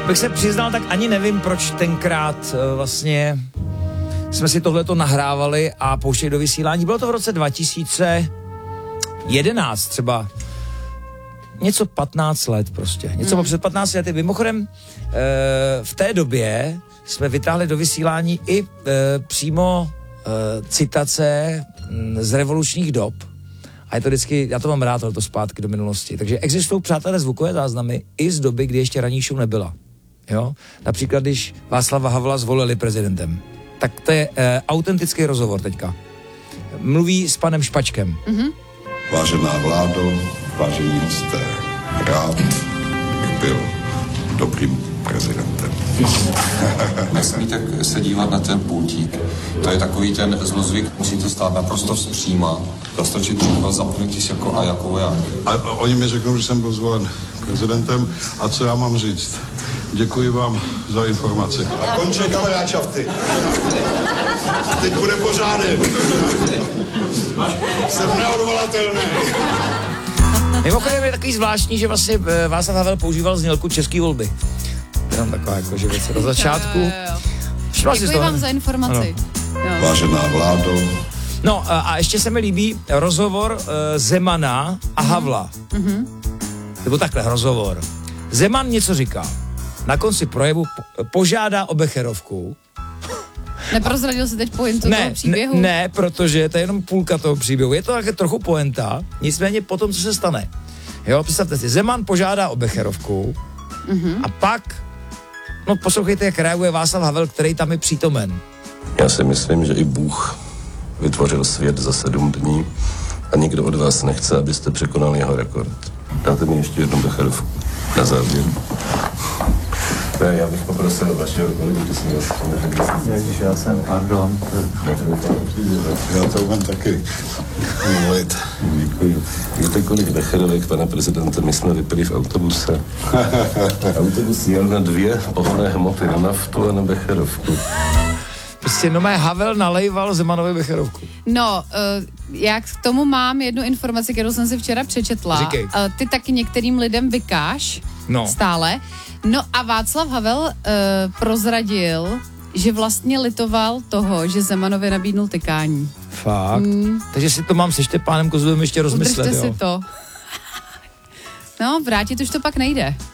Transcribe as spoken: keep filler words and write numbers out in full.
Bych se přiznal, tak ani nevím, proč tenkrát vlastně jsme si tohleto nahrávali a pouštěli do vysílání. Bylo to v roce dva tisíce jedenáct třeba. Něco patnáct let prostě. Něco mm. před patnácti lety. Mimochodem, v té době jsme vytáhli do vysílání i přímo citace z revolučních dob. A je to vždycky, já to mám rád, to zpátky do minulosti. Takže existují, přátelé, zvukové záznamy i z doby, kdy ještě ranní show nebyla. Jo? Například, když Václava Havla zvolili prezidentem. Tak to je e, autentický rozhovor teďka. Mluví s panem Špačkem. Mm-hmm. Vážená vládo, vážení hosté, rád bych byl dobrým prezidentem. Nesmíte se dívat na ten pultík. To je takový ten zlozvyk, musíte stát naprosto vzpříma, dostačit třeba zapnutí se jako a jako já. A oni mi řeknou, že jsem byl zvolen prezidentem a co já mám říct? Děkuji vám za informaci. A končí kamarád šafty. Teď bude pořádek. Jsem neodvolatelný. Mimochodem je takový zvláštní, že vlastně Václav Havel používal znělku české volby. Jenom taková jako, že věc do začátku. Jo, jo, jo. Děkuji vám za informaci. Vážená vládo. No a ještě se mi líbí rozhovor uh, Zemana a Havla. Mm-hmm. Nebo takhle rozhovor. Zeman něco říká. Na konci projevu po- požádá o becherovku. Neprozradil si teď pointu ne, toho příběhu? Ne, ne, protože to je jenom půlka toho příběhu. Je to také trochu poenta, nicméně potom, co se stane. Jo, představte si, Zeman požádá o becherovku mm-hmm. a pak, no poslouchejte, jak reaguje Václav Havel, který tam je přítomen. Já si myslím, že i Bůh vytvořil svět za sedm dní a nikdo od vás nechce, abyste překonali jeho rekord. Dáte mi ještě jednu becherovku na závěr. Ne, já bych poprosil vašeho kolegu, ty jsi měl. Ježíš, já jsem, pardon. Já to mám taky mluvit. Děkuji. Víte, kolik becherovek, pane prezidente, my jsme vypili v autobuse. Autobus jel na dvě pohonné hmoty, na naftu a na becherovku. Prostě no mé Havel nalejval Zemanovi becherovku. No, uh, já k tomu mám jednu informaci, kterou jsem si včera přečetla. Říkej. Uh, ty taky některým lidem vykáš no. stále. No a Václav Havel uh, prozradil, že vlastně litoval toho, že Zemanovi nabídnul tykání. Fakt? Hmm. Takže si to mám se Štěpánem Kozlovým ještě rozmyslet, Udržte jo? si to. No, vrátit už to pak nejde.